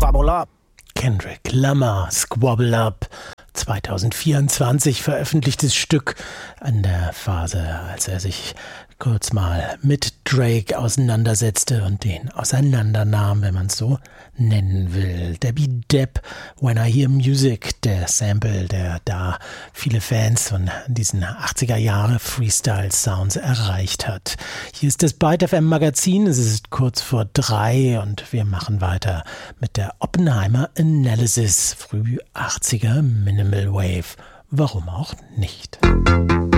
Squabble Up. Kendrick Lamar, Squabble Up. 2024 veröffentlichtes Stück an der Phase, als er sich kurz mal mit Drake auseinandersetzte und den auseinandernahm, wenn man es so nennen will. Debbie Depp, When I Hear Music, der Sample, der da viele Fans von diesen 80er Jahre Freestyle-Sounds erreicht hat. Hier ist das Byte FM Magazin, es ist kurz vor 3 und wir machen weiter mit der Oppenheimer Analysis, früh 80er Minimal Wave. Warum auch nicht?